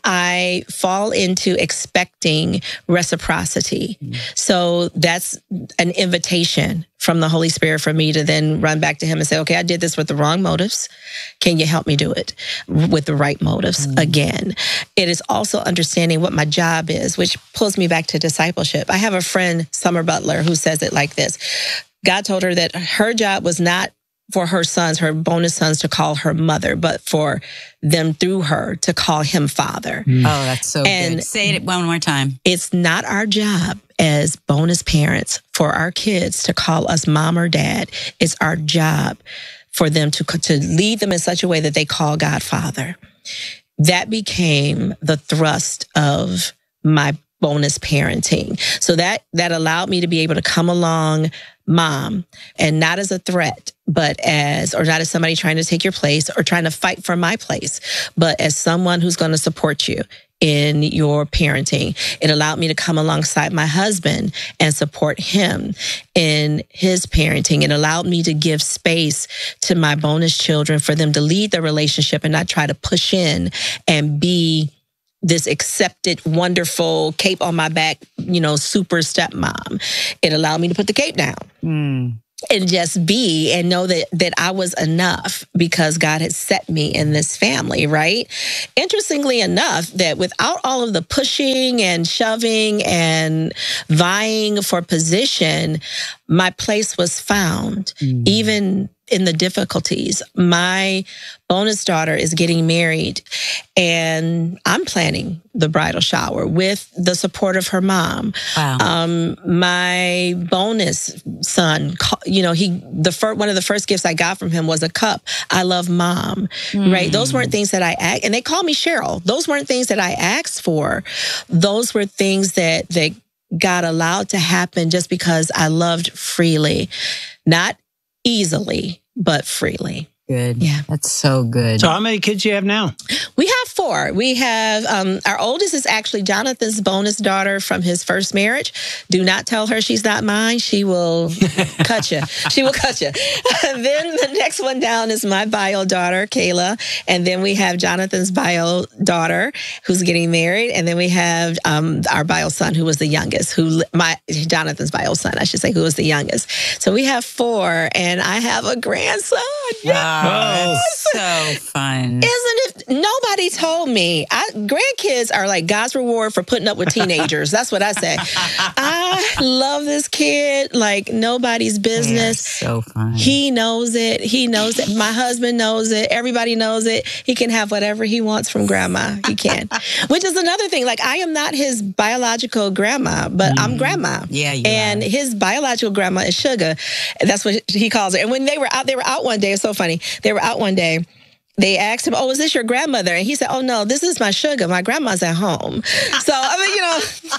I fall into expecting reciprocity. Mm. So that's an invitation from the Holy Spirit for me to then run back to him and say, okay, I did this with the wrong motives. Can you help me do it with the right motives mm. again? It is also understanding what my job is, which pulls me back to discipleship. I have a friend, Summer Butler, who says it like this. God told her that her job was not for her sons, her bonus sons, to call her mother, but for them through her to call him father. Mm. Oh, that's so and good. Say it one more time. It's not our job as bonus parents for our kids to call us mom or dad. It's our job for them to, to lead them in such a way that they call God Father. That became the thrust of my bonus parenting. So that, that allowed me to be able to come along mom, and not as a threat, but as, or not as somebody trying to take your place or trying to fight for my place, but as someone who's going to support you in your parenting. It allowed me to come alongside my husband and support him in his parenting. It allowed me to give space to my bonus children for them to lead the relationship and not try to push in and be this accepted, wonderful, cape on my back, you know, super stepmom. It allowed me to put the cape down. Mm. And just be and know that that I was enough because God had set me in this family, right? Interestingly enough, that without all of the pushing and shoving and vying for position, my place was found, mm. even in the difficulties. My bonus daughter is getting married, and I'm planning the bridal shower with the support of her mom. Wow. Um, my bonus son, you know, he the first, one of the first gifts I got from him was a cup. I love mom, mm. right? Those weren't things that I asked, and they call me Cheryl. Those weren't things that I asked for. Those were things that that God allowed to happen just because I loved freely, not easily, but freely. Good. Yeah. That's so good. So how many kids do you have now? We have four. We have, um, our oldest is actually Jonathan's bonus daughter from his first marriage. Do not tell her she's not mine. She will cut you. She will cut you. Then the next one down is my bio daughter, Kayla. And then we have Jonathan's bio daughter who's getting married. And then we have um, our bio son who was the youngest, who my Jonathan's bio son, I should say, who was the youngest. So we have four, and I have a grandson. Wow. Oh, so fun. Isn't it? Nobody told me. I, grandkids are like God's reward for putting up with teenagers. That's what I say. I love this kid like nobody's business. So fun. He knows it. He knows it. My husband knows it. Everybody knows it. He can have whatever he wants from grandma. He can. Which is another thing. Like, I am not his biological grandma, but mm. I'm grandma. Yeah, you And are. his biological grandma is Sugar. That's what he calls her. And when they were out, they were out one day. It's so funny. They were out one day. They asked him, "Oh, is this your grandmother?" And he said, "Oh, no, this is my Sugar. My grandma's at home." So, I mean, you know,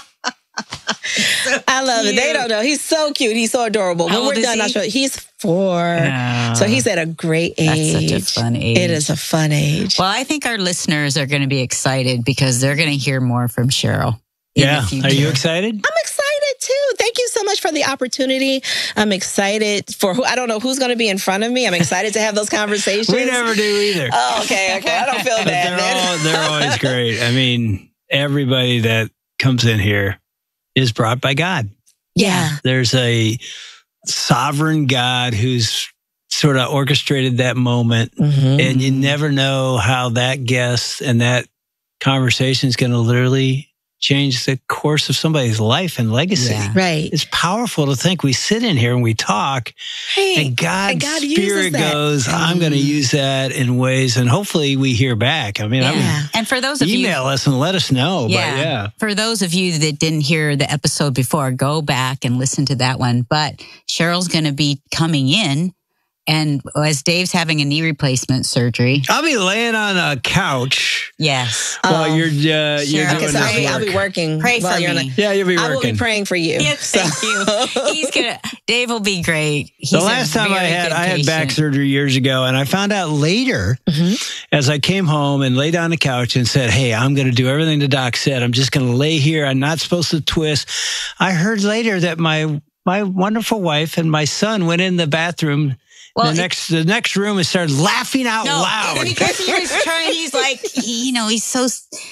so I love cute. It. They don't know. He's so cute. He's so adorable. How when we're done, he? I'll show you. He's four. Oh, so he's at a great age. That's such a fun age. It is a fun age. Well, I think our listeners are going to be excited because they're going to hear more from Cheryl. Yeah. Are you excited? I'm excited too. Thank you so much for the opportunity. I'm excited for who, I don't know who's going to be in front of me. I'm excited to have those conversations. We never do either. Oh, okay. Okay. I don't feel but bad. They're, all, they're always great. I mean, everybody that comes in here is brought by God. Yeah. There's a sovereign God who's sort of orchestrated that moment. Mm-hmm. And you never know how that guest and that conversation is going to literally change the course of somebody's life and legacy. Yeah. Right. It's powerful to think we sit in here and we talk, right. and God's and God Spirit goes, I'm going to use that in ways, and hopefully we hear back. I mean, yeah. I mean, and for those of email you, email us and let us know. Yeah, but yeah. For those of you that didn't hear the episode before, go back and listen to that one. But Cheryl's going to be coming in. And as Dave's having a knee replacement surgery, I'll be laying on a couch. Yes, while um, you're uh, you're okay, doing so this I'll, be, work. I'll be working. Pray for me. Like, yeah, you'll be working. I will be praying for you. Yes, so. thank you. He's gonna. Dave will be great. He's the last time I had I had back surgery years ago, and I found out later mm-hmm. as I came home and lay down the couch and said, "Hey, I'm going to do everything the doc said. I'm just going to lay here. I'm not supposed to twist." I heard later that my my wonderful wife and my son went in the bathroom. Well, the next, it, the next room and started laughing out no, loud. Because he was trying. He's like, he, you know, he's so.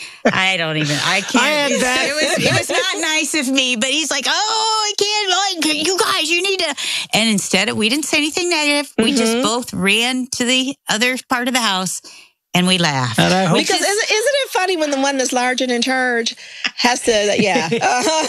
I don't even. I can't. I had that. It was. It was not nice of me, but he's like, oh, I can't. Like, you guys, you need to. And instead, of, we didn't say anything negative. Mm-hmm. We just both ran to the other part of the house. And we laugh. And I hope because isn't, isn't it funny when the one that's larger in charge has to, yeah. Uh,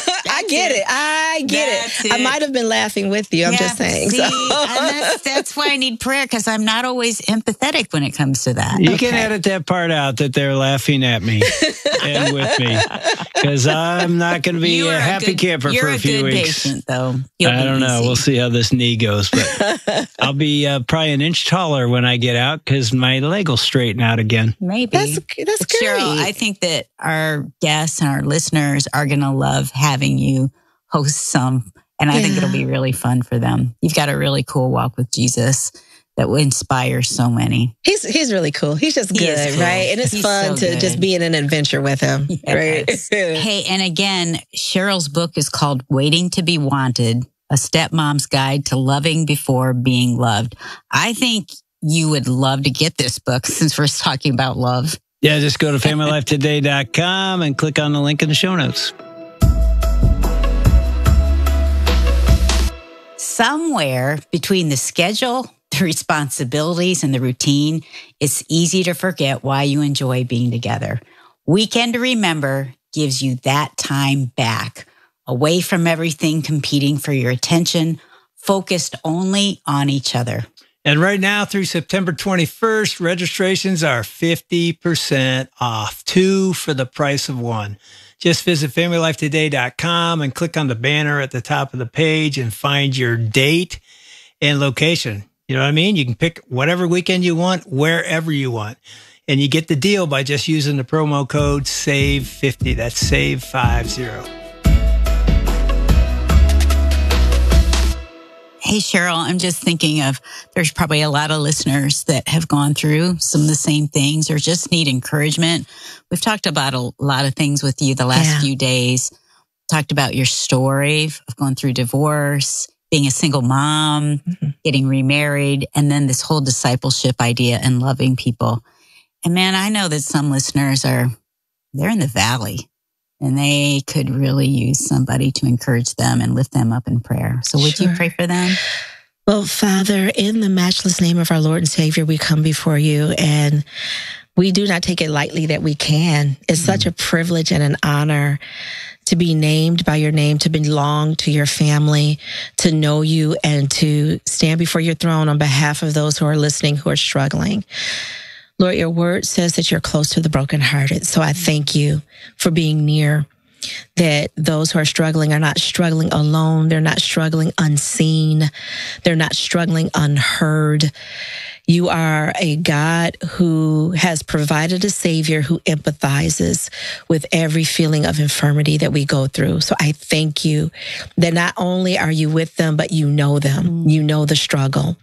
I get it. it. I get it. it. I might have been laughing with you. I'm yeah, just saying. See, so. and that's, that's why I need prayer, because I'm not always empathetic when it comes to that. You okay. can edit that part out that they're laughing at me and with me, because I'm not going to be a happy good, camper for a, a few good weeks. Patient, though. You'll I don't know. Easy. We'll see how this knee goes, but I'll be uh, probably an inch taller when I get out because my leg will straighten out again. Maybe. That's, that's but great. Cheryl, I think that our guests and our listeners are going to love having you host some And I Yeah. think it'll be really fun for them. You've got a really cool walk with Jesus that will inspire so many. He's he's really cool. He's just He good, is cool. right? And it's He's fun so to just good. be in an adventure with him, right? Yes. Hey, and again, Cheryl's book is called Waiting to Be Wanted, A Stepmom's Guide to Loving Before Being Loved. I think you would love to get this book since we're talking about love. Yeah, just go to family life today dot com and click on the link in the show notes. Somewhere between the schedule, the responsibilities, and the routine, it's easy to forget why you enjoy being together. Weekend to Remember gives you that time back, away from everything competing for your attention, focused only on each other. And right now through September twenty-first, registrations are fifty percent off, two for the price of one. Just visit family life today dot com and click on the banner at the top of the page and find your date and location. You know what I mean? You can pick whatever weekend you want, wherever you want. And you get the deal by just using the promo code save fifty. That's save fifty. Hey, Cheryl, I'm just thinking of, there's probably a lot of listeners that have gone through some of the same things or just need encouragement. We've talked about a lot of things with you the last Yeah. few days. Talked about your story of going through divorce, being a single mom, mm-hmm. getting remarried, and then this whole discipleship idea and loving people. And man, I know that some listeners are, they're in the valley. And they could really use somebody to encourage them and lift them up in prayer. So would Sure. you pray for them? Well, Father, in the matchless name of our Lord and Savior, we come before you, and we do not take it lightly that we can. It's mm-hmm. such a privilege and an honor to be named by your name, to belong to your family, to know you, and to stand before your throne on behalf of those who are listening, who are struggling. Lord, your word says that you're close to the brokenhearted. So I thank you for being near, that those who are struggling are not struggling alone. They're not struggling unseen. They're not struggling unheard. You are a God who has provided a Savior who empathizes with every feeling of infirmity that we go through. So I thank you that not only are you with them, but you know them. Mm. You know the struggle.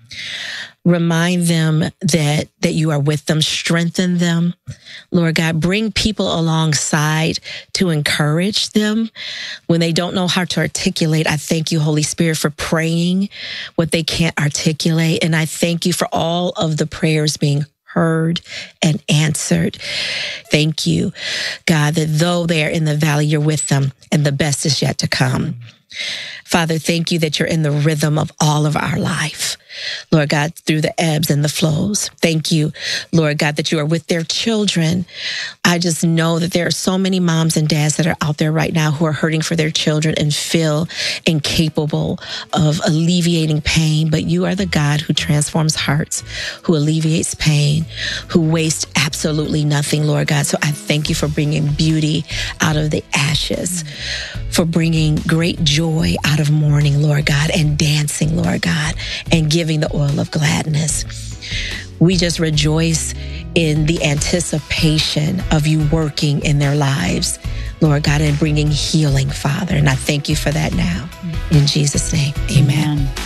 Remind them that, that you are with them. Strengthen them. Lord God, bring people alongside to encourage them when they don't know how to articulate. I thank you, Holy Spirit, for praying what they can't articulate. And I thank you for all of the prayers being heard and answered. Thank you, God, that though they are in the valley, you're with them and the best is yet to come. Father, thank you that you're in the rhythm of all of our life. Lord God, through the ebbs and the flows. Thank you, Lord God, that you are with their children. I just know that there are so many moms and dads that are out there right now who are hurting for their children and feel incapable of alleviating pain. But you are the God who transforms hearts, who alleviates pain, who wastes absolutely nothing, Lord God. So I thank you for bringing beauty out of the ashes, for bringing great joy out of mourning, Lord God, and dancing, Lord God, and giving the oil of gladness. We just rejoice in the anticipation of you working in their lives, Lord God, and bringing healing, Father. And I thank you for that now. In Jesus' name, amen. amen.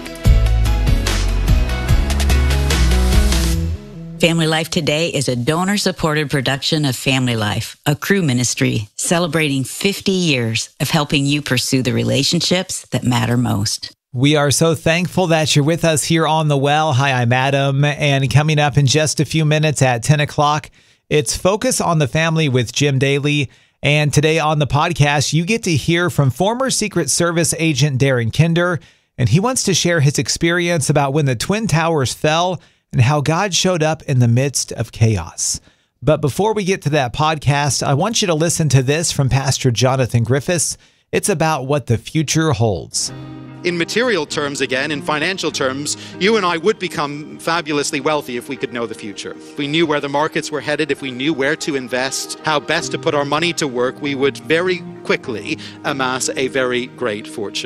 Family Life Today is a donor-supported production of Family Life, a crew ministry celebrating fifty years of helping you pursue the relationships that matter most. We are so thankful that you're with us here on The Well. Hi, I'm Adam, and coming up in just a few minutes at ten o'clock, it's Focus on the Family with Jim Daly. And today on the podcast, you get to hear from former Secret Service agent Darren Kinder, and he wants to share his experience about when the Twin Towers fell and how God showed up in the midst of chaos. But before we get to that podcast, I want you to listen to this from Pastor Jonathan Griffiths. It's about what the future holds. In material terms, again, in financial terms, you and I would become fabulously wealthy if we could know the future. If we knew where the markets were headed, if we knew where to invest, how best to put our money to work, we would very quickly amass a very great fortune.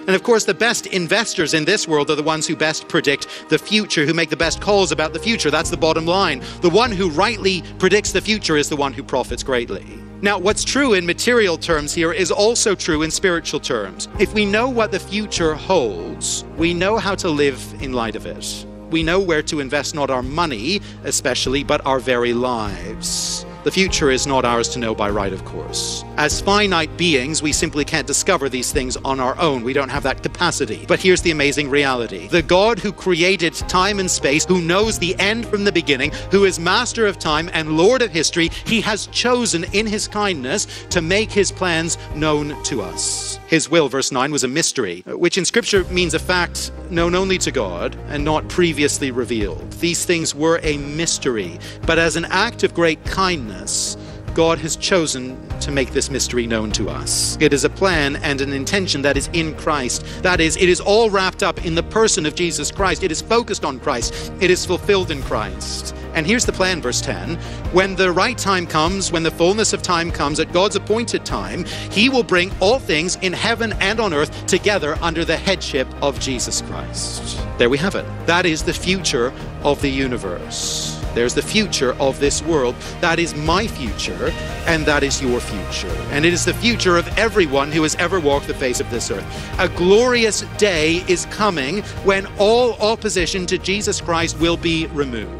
And of course, the best investors in this world are the ones who best predict the future, who make the best calls about the future. That's the bottom line. The one who rightly predicts the future is the one who profits greatly. Now, what's true in material terms here is also true in spiritual terms. If we know what the future holds, we know how to live in light of it. We know where to invest not our money, especially, but our very lives. The future is not ours to know by right, of course. As finite beings, we simply can't discover these things on our own. We don't have that capacity. But here's the amazing reality. The God who created time and space, who knows the end from the beginning, who is master of time and Lord of history, he has chosen in his kindness to make his plans known to us. His will, verse nine, was a mystery, which in Scripture means a fact known only to God and not previously revealed. These things were a mystery, but as an act of great kindness, God has chosen to make this mystery known to us. It is a plan and an intention that is in Christ. That is, it is all wrapped up in the person of Jesus Christ. It is focused on Christ. It is fulfilled in Christ. And here's the plan, verse ten. When the right time comes, when the fullness of time comes, at God's appointed time, he will bring all things in heaven and on earth together under the headship of Jesus Christ. There we have it. That is the future of the universe. There's the future of this world. That is my future, and that is your future. And it is the future of everyone who has ever walked the face of this earth. A glorious day is coming when all opposition to Jesus Christ will be removed.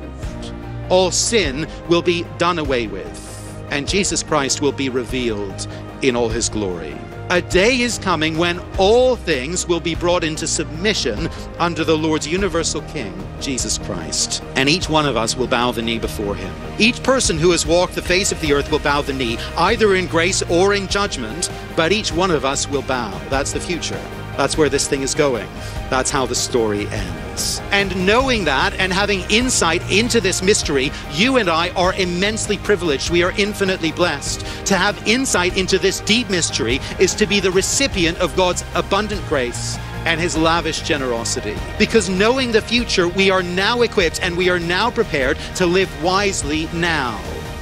All sin will be done away with, and Jesus Christ will be revealed in all his glory. A day is coming when all things will be brought into submission under the Lord's universal King, Jesus Christ. And each one of us will bow the knee before him. Each person who has walked the face of the earth will bow the knee, either in grace or in judgment, but each one of us will bow. That's the future. That's where this thing is going. That's how the story ends. And knowing that and having insight into this mystery, you and I are immensely privileged. We are infinitely blessed. To have insight into this deep mystery is to be the recipient of God's abundant grace and his lavish generosity. Because knowing the future, we are now equipped and we are now prepared to live wisely now.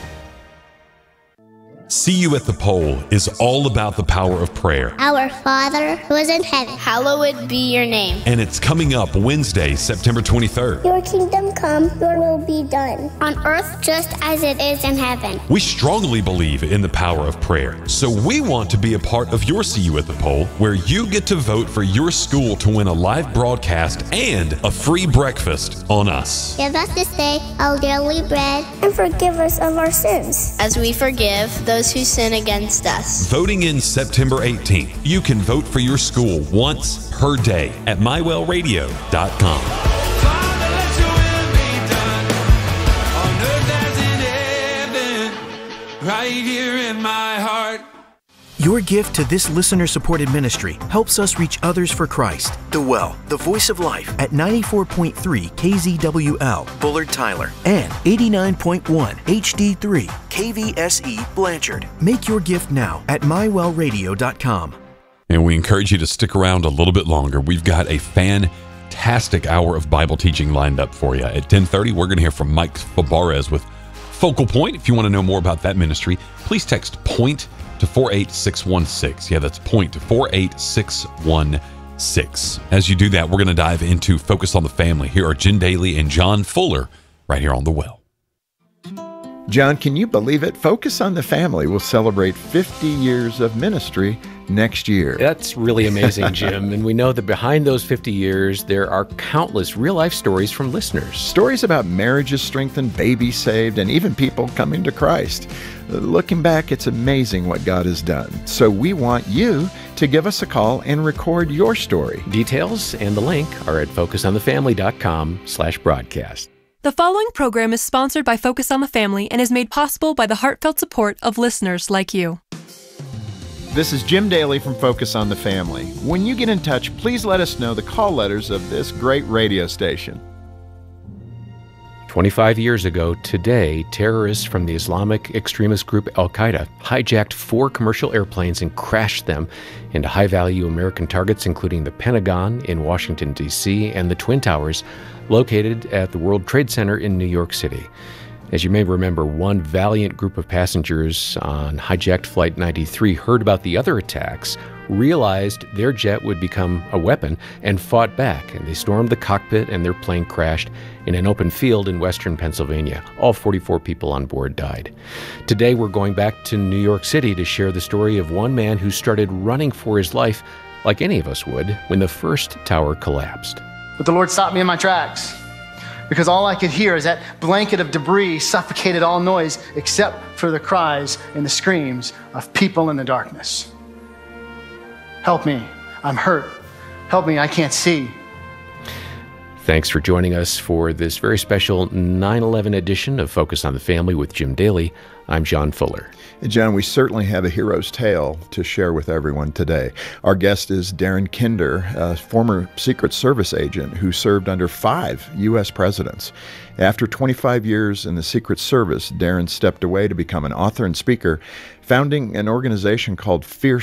See You at the Pole is all about the power of prayer. Our Father who is in heaven, hallowed be your name. And it's coming up Wednesday, September twenty-third. Your kingdom come, your will be done, on earth just as it is in heaven. We strongly believe in the power of prayer, so we want to be a part of your See You at the Pole, where you get to vote for your school to win a live broadcast and a free breakfast on us. Give us this day our daily bread, and forgive us of our sins, as we forgive those who sin against us. Voting in September eighteenth. You can vote for your school once per day at my well radio dot com. Right here in my heart. Your gift to this listener-supported ministry helps us reach others for Christ. The Well, the Voice of Life at ninety-four point three K Z W L, Bullard Tyler, and eighty-nine point one H D three K V S E, Blanchard. Make your gift now at my well radio dot com. And we encourage you to stick around a little bit longer. We've got a fantastic hour of Bible teaching lined up for you. At ten thirty, we're going to hear from Mike Fabarez with Focal Point. If you want to know more about that ministry, please text POINT to four eight six one six. Yeah, that's POINT to four eight six one six. As you do that, we're going to dive into Focus on the Family. Here are Jen Daly and John Fuller right here on The Well. John, can you believe it? Focus on the Family will celebrate fifty years of ministry next year. That's really amazing, Jim. And we know that behind those fifty years, there are countless real-life stories from listeners. Stories about marriages strengthened, babies saved, and even people coming to Christ. Looking back, it's amazing what God has done. So we want you to give us a call and record your story. Details and the link are at focus on the family dot com slash broadcast. The following program is sponsored by Focus on the Family and is made possible by the heartfelt support of listeners like you. This is Jim Daly from Focus on the Family. When you get in touch, please let us know the call letters of this great radio station. twenty-five years ago today, terrorists from the Islamic extremist group Al-Qaeda hijacked four commercial airplanes and crashed them into high-value American targets, including the Pentagon in Washington, D C, and the Twin Towers located at the World Trade Center in New York City. As you may remember, one valiant group of passengers on hijacked Flight ninety-three heard about the other attacks, realized their jet would become a weapon, and fought back. And they stormed the cockpit, and their plane crashed in an open field in western Pennsylvania. All forty-four people on board died. Today, we're going back to New York City to share the story of one man who started running for his life like any of us would when the first tower collapsed. But the Lord stopped me in my tracks, because all I could hear is that blanket of debris suffocated all noise except for the cries and the screams of people in the darkness. Help me, I'm hurt. Help me, I can't see. Thanks for joining us for this very special nine eleven edition of Focus on the Family with Jim Daly. I'm John Fuller. John, we certainly have a hero's tale to share with everyone today. Our guest is Darren Kinder, a former Secret Service agent who served under five U S presidents. After twenty-five years in the Secret Service, Darren stepped away to become an author and speaker, founding an organization called Fierce